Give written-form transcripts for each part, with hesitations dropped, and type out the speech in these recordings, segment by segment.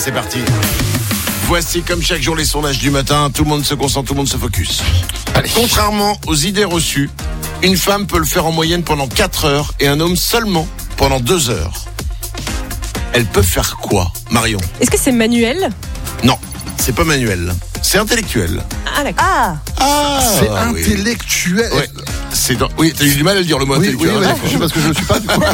C'est parti. Voici comme chaque jour les sondages du matin. Tout le monde se concentre, tout le monde se focus. Allez. Contrairement aux idées reçues, une femme peut le faire en moyenne pendant 4 heures et un homme seulement pendant 2 heures. Elles peuvent faire quoi, Marion? Est-ce que c'est manuel? Non, c'est pas manuel. C'est intellectuel. Ah d'accord. C'est oui. intellectuel. Ouais. Oui, t'as eu du mal à le dire le mot intellectuel. Oui, je sais pas ce que je ne suis pas du coup.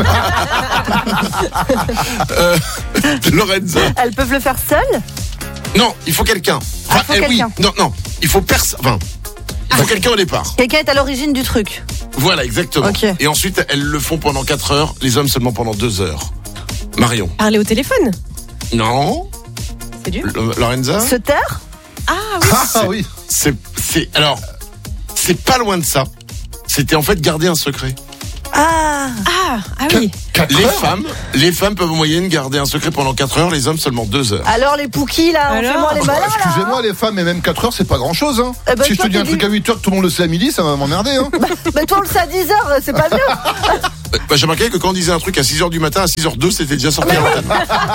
Lorenza. Elles peuvent le faire seules? Non, il faut quelqu'un. Enfin, faut quelqu'un. Oui, non, il faut personne. Il faut quelqu'un au départ. Quelqu'un est à l'origine du truc. Voilà, exactement. Ok. Et ensuite, elles le font pendant 4 heures, les hommes seulement pendant 2 heures. Marion. Parler au téléphone? Non. C'est dur. Lorenza. Se taire? Ah oui. Ah oui. Alors, c'est pas loin de ça. C'était en fait garder un secret. Ah oui. 4 heures. Les femmes peuvent en moyenne garder un secret pendant 4 heures, les hommes seulement 2 heures. Alors les pouquis là, Alors fais-moi les malins là. Excusez-moi les femmes, mais même 4 heures c'est pas grand chose hein. Eh ben, Si je te toi, dis un tu truc dis- à 8 heures que tout le monde le sait à midi, ça va m'emmerder hein. Mais toi on le sait à 10 heures, c'est pas mieux. J'ai remarqué que quand on disait un truc à 6h du matin, à 6h02, c'était déjà sorti à l'antenne.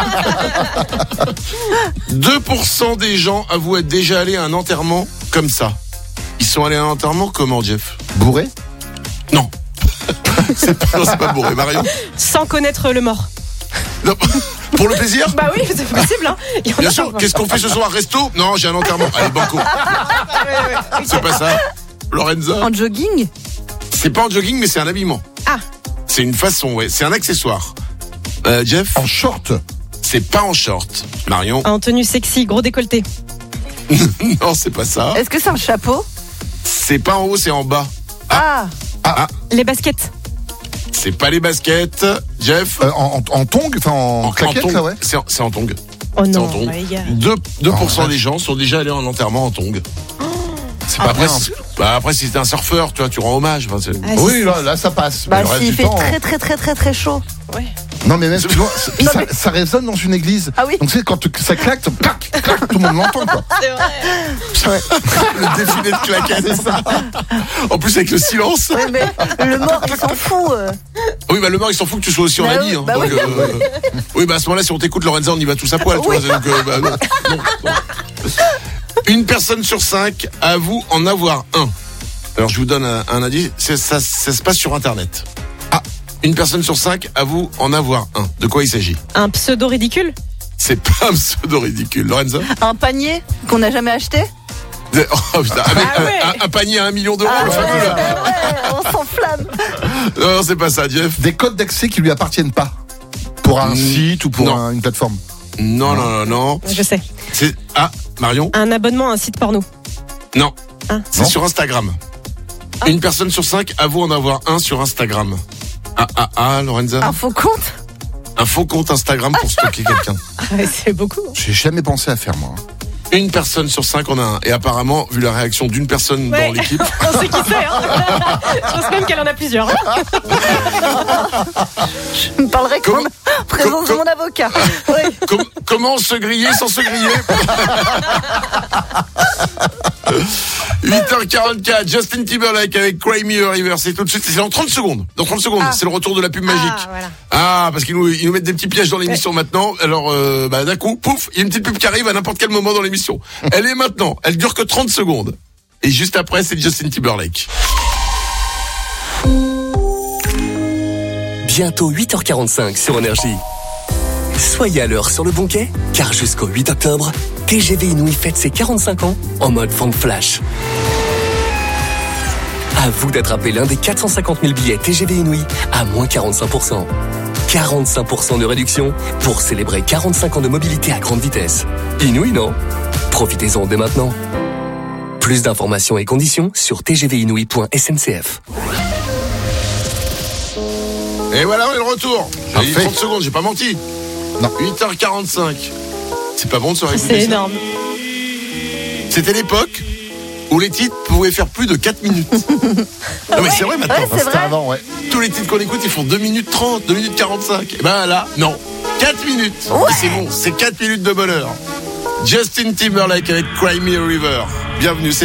2% des gens avouent être déjà allés à un enterrement comme ça. Ils sont allés à un enterrement comment, Jeff? Bourré. Non. C'est pas bourré, Marion. Sans connaître le mort. Non. Pour le plaisir? Bah oui, c'est possible hein. Il y en a Bien sûr. parfois. Qu'est-ce qu'on fait ce soir? Resto? Non, j'ai un enterrement. Allez, banco. C'est pas ça. Lorenza? En jogging? C'est pas en jogging, mais c'est un habillement. Ah. C'est une façon, ouais. C'est un accessoire. Jeff? En short. C'est pas en short. Marion? En tenue sexy, gros décolleté. Non, c'est pas ça. Est-ce que c'est un chapeau? C'est pas en haut, c'est en bas. Ah. Les baskets. C'est pas les baskets. Jeff? En tongue, enfin en claquette tongue. là ouais. C'est en tongue. Oh C'est en non, tongue. les gars. 2% des gens sont déjà allés en enterrement en tongue. C'est pas Après, bien. après, si c'était un surfeur, tu rends hommage. Enfin, c'est- Ah, Oui là ça passe. Bah Mais le reste s'il du fait temps, très chaud. Ouais. Non mais même tu vois, Non, ça, mais- ça résonne dans une église. Ah oui. Donc tu sais quand ça claque, clac, clac, tout le monde l'entend quoi. C'est vrai. le défilé de claquettes. C'est ça. En plus, avec le silence. Ouais, mais le mort il s'en fout. Oui, bah le mort, il s'en fout que tu sois aussi en Bah ami. oui, Hein. bah Donc, oui. oui, bah à ce moment-là, si on t'écoute, Lorenza, on y va tous à poil. Tu Oui. vois, donc, bah, non. Une personne sur 5 avoue en avoir un. Alors, je vous donne un indice. Ça se passe sur Internet. Une personne sur 5 avoue en avoir un. De quoi il s'agit? Un pseudo ridicule? C'est pas un pseudo ridicule. Lorenza? Un panier qu'on n'a jamais acheté? Oh putain, avec Ah ouais. un panier à 1 million d'euros, Ah le ouais, fameux là. ouais, on s'enflamme. Non, c'est pas ça, Jeff. Des codes d'accès qui lui appartiennent pas. Pour un site ou pour Non. une plateforme. Non. Je sais. C'est Marion? Un abonnement à un site porno. Non. Ah. C'est Non. sur Instagram. Une personne sur 5 avoue en avoir un sur Instagram. Lorenza? Un faux compte? Un faux compte Instagram pour stalker quelqu'un. Ah ouais, c'est beaucoup. J'ai jamais pensé à faire moi. Une personne sur 5 en a un. Et apparemment, vu la réaction d'une personne Ouais. dans l'équipe, On sait qui c'est hein. Je pense même qu'elle en a plusieurs. Je me parlerai Comment- en présence de com- mon avocat. Oui. comment se griller sans se griller? 8h44, Justin Timberlake avec Cry Me a River, c'est tout de suite, c'est dans 30 secondes. Dans 30 secondes, c'est le retour de la pub magique. Voilà. Parce qu'ils nous mettent des petits pièges dans l'émission maintenant. Alors, d'un coup, pouf, il y a une petite pub qui arrive à n'importe quel moment dans l'émission. Elle est maintenant, elle dure que 30 secondes. Et juste après, c'est Justin Timberlake. Bientôt 8h45 sur Énergie. Soyez à l'heure sur le bon quai, car jusqu'au 8 octobre, TGV Inouï fête ses 45 ans en mode vente flash. À vous d'attraper l'un des 450 000 billets TGV Inouï à moins 45%. 45% de réduction pour célébrer 45 ans de mobilité à grande vitesse. Inouï, non? Profitez-en dès maintenant. Plus d'informations et conditions sur tgvinouï.sncf. Et voilà, on est de retour. J'ai dit Parfait. 30 secondes, j'ai pas menti. Non. 8h45. C'est pas bon de se réécouter C'est ça. énorme. C'était l'époque où les titres pouvaient faire plus de 4 minutes. Non mais c'est vrai maintenant. Ouais, c'est C'était vrai. avant ouais. Tous les titres qu'on écoute, ils font 2 minutes 30, 2 minutes 45. Et ben là, non. 4 minutes. Et c'est bon, c'est 4 minutes de bonheur. Justin Timberlake avec Cry Me a River. Bienvenue, c'est